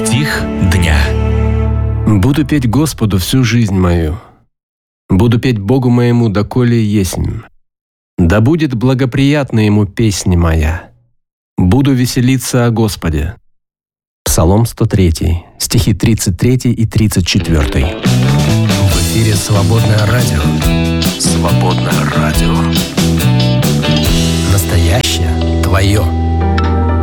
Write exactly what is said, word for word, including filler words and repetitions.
Стих дня. Буду петь Господу всю жизнь мою. Буду петь Богу моему, доколе есмь. Да будет благоприятна Ему песня моя. Буду веселиться о Господе. Псалом сто три, стихи тридцать три и тридцать четыре. В эфире «Свободное радио». «Свободное радио». Настоящее твое.